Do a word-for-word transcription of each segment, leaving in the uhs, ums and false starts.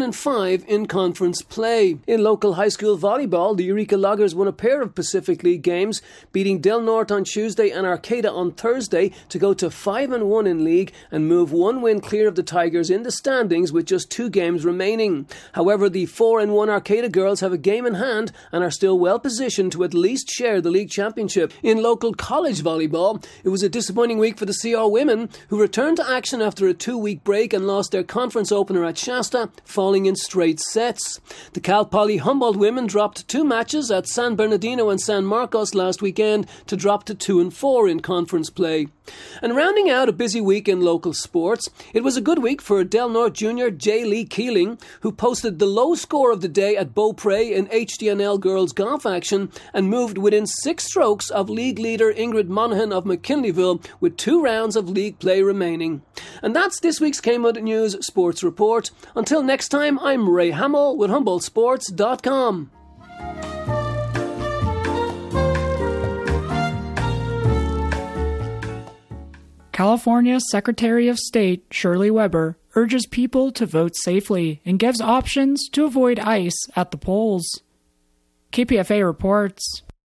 and five in conference play. In local high school volleyball, the Eureka Loggers won a pair of Pacific League games, beating Del Norte on Tuesday and Arcata on Thursday to go to five and one in league and move one win clear of the Tigers in the standings with just two games remaining. However, the four and one Arcata girls have a game in hand and are still well positioned to at least share the league championship. In local college volleyball, it was a disappointing week for the C R women, who returned to action after a two-week break and lost their conference opener at Shasta, falling in straight sets. The Cal Poly Humboldt women dropped two matches at San Bernardino and San Marcos last weekend to drop to two and four in conference play. And rounding out a busy week in local sports, it was a good week for Del Norte junior Jay Lee Keeling, who posted the low score of the day at Beaupre in H D N L girls golf action and moved within six strokes of league leader Ingrid Monaghan of McKinleyville with two rounds of league play remaining. And that's this week's Kmart News Sports Report. Until next time, I'm Ray Hamill with Humboldt Sports dot com. California Secretary of State Shirley Weber urges people to vote safely and gives options to avoid ICE at the polls. K P F A reports.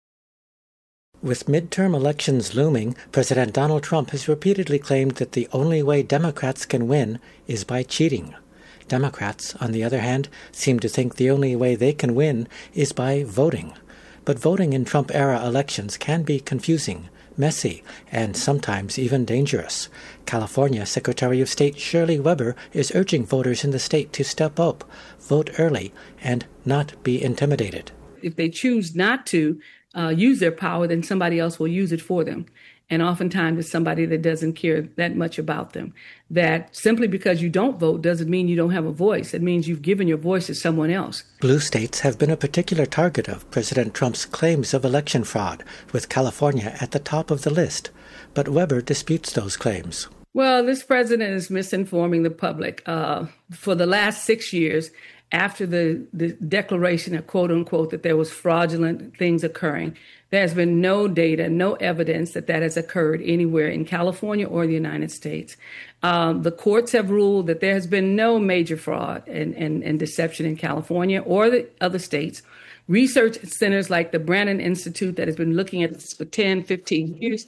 With midterm elections looming, President Donald Trump has repeatedly claimed that the only way Democrats can win is by cheating. Democrats, on the other hand, seem to think the only way they can win is by voting. But voting in Trump-era elections can be confusing, messy, and sometimes even dangerous. California Secretary of State Shirley Weber is urging voters in the state to step up, vote early, and not be intimidated. If they choose not to uh, use their power, then somebody else will use it for them. And oftentimes it's somebody that doesn't care that much about them. That simply because you don't vote doesn't mean you don't have a voice. It means you've given your voice to someone else. Blue states have been a particular target of President Trump's claims of election fraud, with California at the top of the list. But Weber disputes those claims. Well, this president is misinforming the public. Uh, for the last six years, after the, the declaration of quote unquote that there was fraudulent things occurring, there has been no data, no evidence that that has occurred anywhere in California or the United States. Um, the courts have ruled that there has been no major fraud and, and, and deception in California or the other states. Research centers like the Brannon Institute that has been looking at this for ten, fifteen years,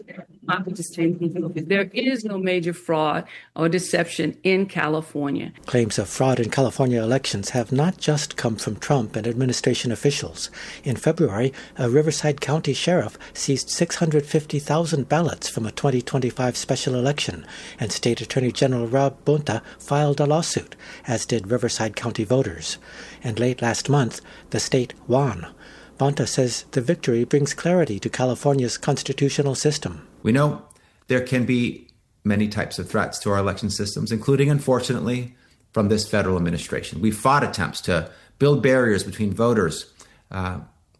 there is no major fraud or deception in California. Claims of fraud in California elections have not just come from Trump and administration officials. In February, a Riverside County sheriff seized six hundred fifty thousand ballots from a twenty twenty-five special election, and State Attorney General Rob Bonta filed a lawsuit, as did Riverside County voters. And late last month, the state won. Bonta says the victory brings clarity to California's constitutional system. We know there can be many types of threats to our election systems, including, unfortunately, from this federal administration. We fought attempts to build barriers between voters uh,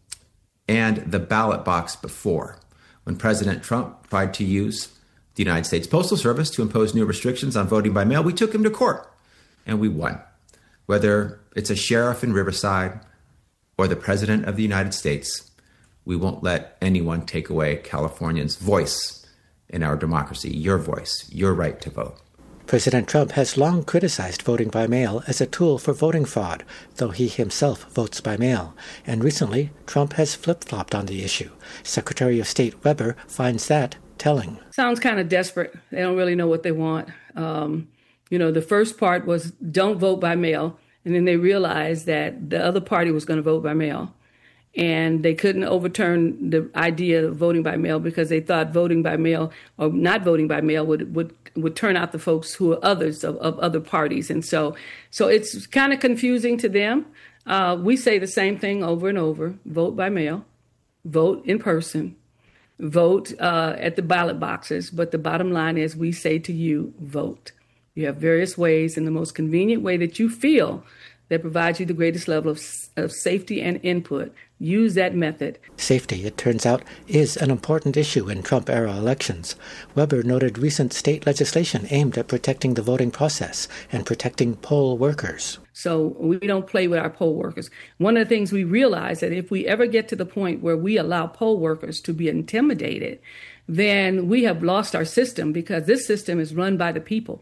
and the ballot box before. When President Trump tried to use the United States Postal Service to impose new restrictions on voting by mail, we took him to court, and we won. Whether it's a sheriff in Riverside or the President of the United States, we won't let anyone take away Californians' voice in our democracy, your voice, your right to vote. President Trump has long criticized voting by mail as a tool for voting fraud, though he himself votes by mail. And recently, Trump has flip-flopped on the issue. Secretary of State Weber finds that telling. Sounds kind of desperate. They don't really know what they want. Um, you know, the first part was don't vote by mail. And then they realized that the other party was going to vote by mail. And they couldn't overturn the idea of voting by mail because they thought voting by mail or not voting by mail would would, would turn out the folks who are others of, of other parties. And so so it's kind of confusing to them. Uh, we say the same thing over and over. Vote by mail. Vote in person. Vote uh, at the ballot boxes. But the bottom line is we say to you, vote. You have various ways, and the most convenient way that you feel that provides you the greatest level of, of safety and input, use that method. Safety, it turns out, is an important issue in Trump-era elections. Weber noted recent state legislation aimed at protecting the voting process and protecting poll workers. So we don't play with our poll workers. One of the things we realize that if we ever get to the point where we allow poll workers to be intimidated, then we have lost our system because this system is run by the people.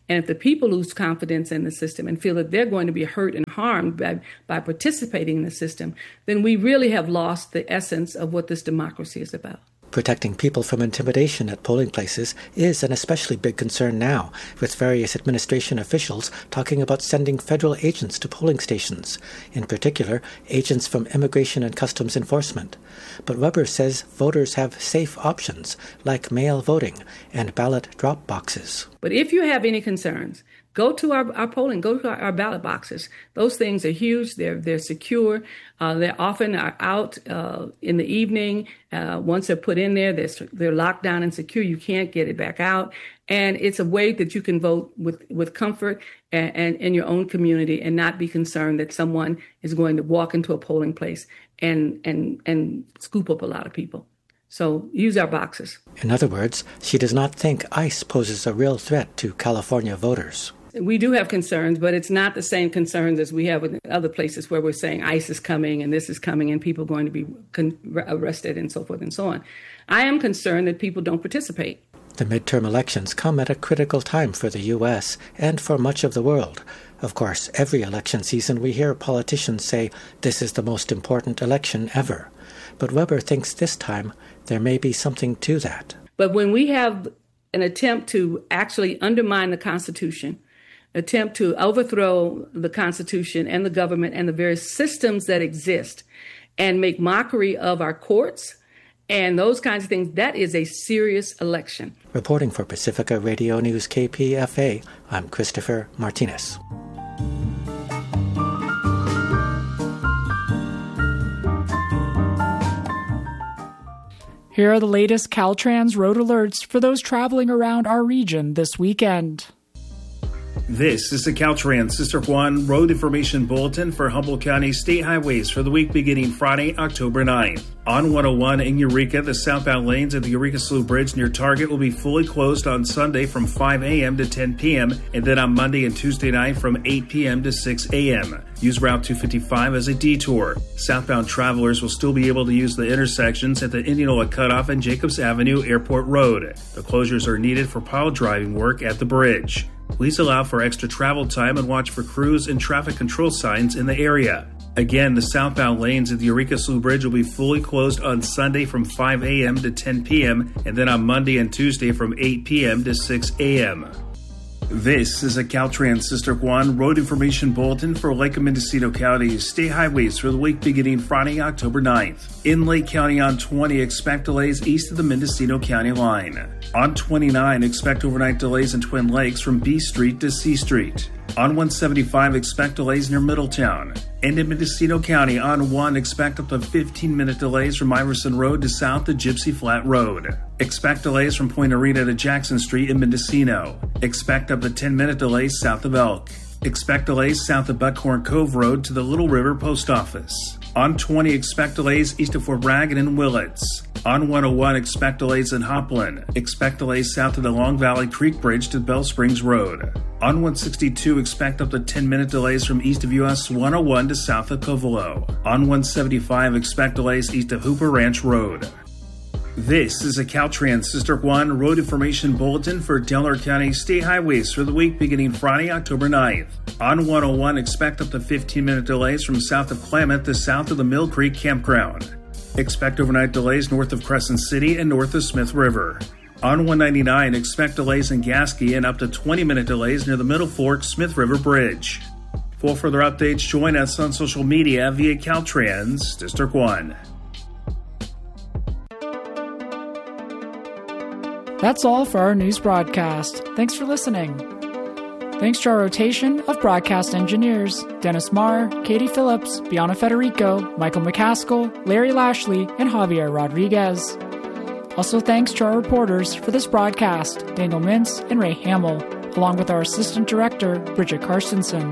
And if the people lose confidence in the system and feel that they're going to be hurt and harmed by, by participating in the system, then we really have lost the essence of what this democracy is about. Protecting people from intimidation at polling places is an especially big concern now, with various administration officials talking about sending federal agents to polling stations, in particular, agents from Immigration and Customs Enforcement. But Weber says voters have safe options, like mail voting and ballot drop boxes. But if you have any concerns, go to our, our polling, go to our, our ballot boxes. Those things are huge. They're they're secure. Uh, they often are out uh, in the evening. Uh, once they're put in there, they're, they're locked down and secure. You can't get it back out. And it's a way that you can vote with, with comfort and, and in your own community and not be concerned that someone is going to walk into a polling place and and and scoop up a lot of people. So use our boxes. In other words, she does not think ICE poses a real threat to California voters. We do have concerns, but it's not the same concerns as we have in other places where we're saying ICE is coming and this is coming and people are going to be con- arrested and so forth and so on. I am concerned that people don't participate. The midterm elections come at a critical time for the U S and for much of the world. Of course, every election season we hear politicians say this is the most important election ever. But Weber thinks this time there may be something to that. But when we have an attempt to actually undermine the Constitution, attempt to overthrow the Constitution and the government and the various systems that exist and make mockery of our courts and those kinds of things, that is a serious election. Reporting for Pacifica Radio News K P F A, I'm Christopher Martinez. Here are the latest Caltrans road alerts for those traveling around our region this weekend. This is the Caltrans Sister Juan Road Information Bulletin for Humboldt County State Highways for the week beginning Friday, October ninth. On one oh one in Eureka, the southbound lanes at the Eureka Slough Bridge near Target will be fully closed on Sunday from five a.m. to ten p.m. and then on Monday and Tuesday night from eight p.m. to six a.m. Use Route two fifty-five as a detour. Southbound travelers will still be able to use the intersections at the Indianola Cutoff and Jacobs Avenue Airport Road. The closures are needed for pile driving work at the bridge. Please allow for extra travel time and watch for crews and traffic control signs in the area. Again, the southbound lanes at the Eureka Slough Bridge will be fully closed on Sunday from five a.m. to ten p.m. and then on Monday and Tuesday from eight p.m. to six a.m. This is a Caltrans Sister Juan Road Information Bulletin for Lake and Mendocino County's state highways for the week beginning Friday, October ninth. In Lake County on twenty, expect delays east of the Mendocino County line. On twenty-nine, expect overnight delays in Twin Lakes from B Street to C Street. On one seventy-five, expect delays near Middletown. And in Mendocino County, on one, expect up to fifteen-minute delays from Iverson Road to south to Gypsy Flat Road. Expect delays from Point Arena to Jackson Street in Mendocino. Expect up to ten-minute delays south of Elk. Expect delays south of Buckhorn Cove Road to the Little River Post Office. On twenty, expect delays east of Fort Bragg and in Willits. On one oh one, expect delays in Hopland. Expect delays south of the Long Valley Creek Bridge to Bell Springs Road. On one sixty-two, expect up to ten-minute delays from east of U S one oh one to south of Covelo. On one seventy-five, expect delays east of Hooper Ranch Road. This is a Caltrans Sister Juan Road Information Bulletin for Delaware County State Highways for the week beginning Friday, October ninth. On one oh one, expect up to fifteen-minute delays from south of Klamath to south of the Mill Creek Campground. Expect overnight delays north of Crescent City and north of Smith River. On one ninety-nine, expect delays in Gasky and up to twenty-minute delays near the Middle Fork Smith River Bridge. For further updates, join us on social media via Caltrans District one. That's all for our news broadcast. Thanks for listening. Thanks to our rotation of broadcast engineers, Dennis Marr, Katie Phillips, Bianna Federico, Michael McCaskill, Larry Lashley, and Javier Rodriguez. Also thanks to our reporters for this broadcast, Daniel Mintz and Ray Hamill, along with our assistant director, Bridget Carstensen.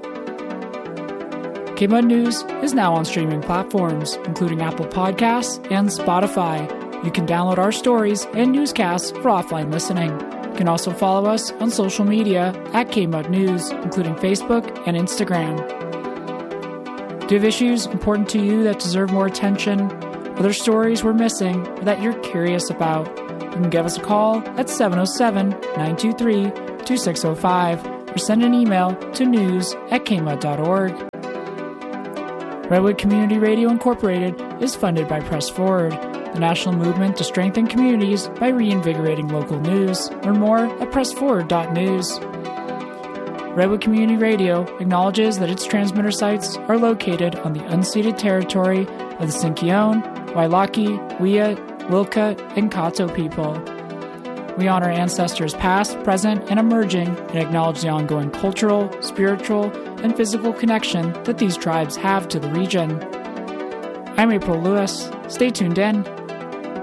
K M U D News is now on streaming platforms, including Apple Podcasts and Spotify. You can download our stories and newscasts for offline listening. You can also follow us on social media at K M U D News, including Facebook and Instagram. Do you have issues important to you that deserve more attention? Are there stories we're missing or that you're curious about? You can give us a call at seven oh seven, nine two three, two two six zero five or send an email to news at k m a dot org. Redwood Community Radio Incorporated is funded by Press Forward, the national movement to strengthen communities by reinvigorating local news. Learn more at press forward dot news. Redwood Community Radio acknowledges that its transmitter sites are located on the unceded territory of the Sinkyone, Wailaki, Wiyut, Wilka, and Kato people. We honor ancestors past, present, and emerging and acknowledge the ongoing cultural, spiritual, and physical connection that these tribes have to the region. I'm April Lewis. Stay tuned in.